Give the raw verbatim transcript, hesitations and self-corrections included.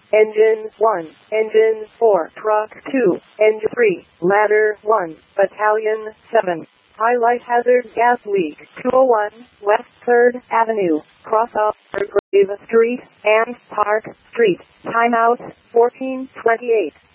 Engine one, Engine four, Truck two, Engine three, Ladder one, Battalion seven. Highlight hazard gas leak, two oh one, West third Avenue, crossover Grave Street and Park Street. Timeout, fourteen twenty-eight.